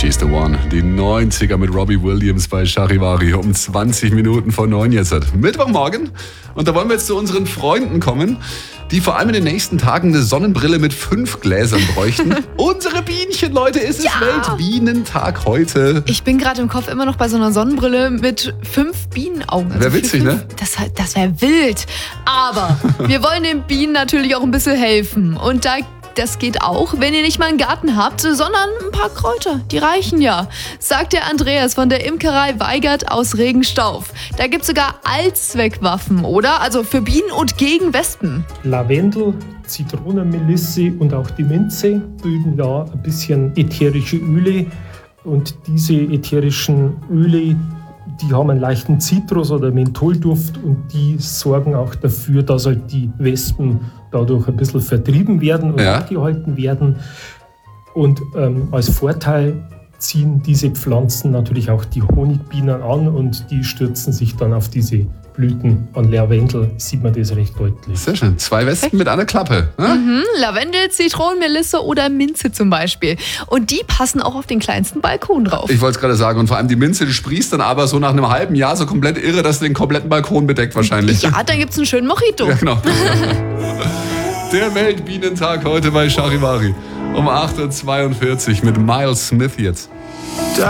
She's the One. Die 90er mit Robbie Williams bei Charivari um 20 Minuten vor 9 jetzt. Mittwochmorgen. Und da wollen wir jetzt zu unseren Freunden kommen, die vor allem in den nächsten Tagen eine Sonnenbrille mit 5 Gläsern bräuchten. Unsere Bienchen, Leute, es ist Weltbienentag heute. Ich bin gerade im Kopf immer noch bei so einer Sonnenbrille mit 5 Bienenaugen. Also Wäre witzig, ne? Das wäre wild. Aber wir wollen den Bienen natürlich auch ein bisschen helfen. Und das geht auch, wenn ihr nicht mal einen Garten habt, sondern ein paar Kräuter. Die reichen ja, sagt der Andreas von der Imkerei Weigert aus Regenstauf. Da gibt es sogar Allzweckwaffen, oder? Also für Bienen und gegen Wespen. Lavendel, Zitronenmelisse und auch die Minze bilden ja ein bisschen ätherische Öle. Und diese ätherischen Öle, die haben einen leichten Zitrus- oder Mentholduft und die sorgen auch dafür, dass halt die Wespen dadurch ein bisschen vertrieben werden und abgehalten werden. Und als Vorteil ziehen diese Pflanzen natürlich auch die Honigbienen an und die stürzen sich dann auf diese Blüten. An Lavendel sieht man das recht deutlich. Sehr schön. 2 Wespen mit einer Klappe. Ne? Lavendel, Zitronenmelisse oder Minze zum Beispiel. Und die passen auch auf den kleinsten Balkon drauf. Ich wollte es gerade sagen. Und vor allem die Minze, die sprießt dann aber so nach einem halben Jahr so komplett irre, dass den kompletten Balkon bedeckt wahrscheinlich. Ja, dann gibt's einen schönen Mojito. Ja, genau. Der Weltbienentag heute bei Charivari. Um 8.42 Uhr mit Miles Smith jetzt.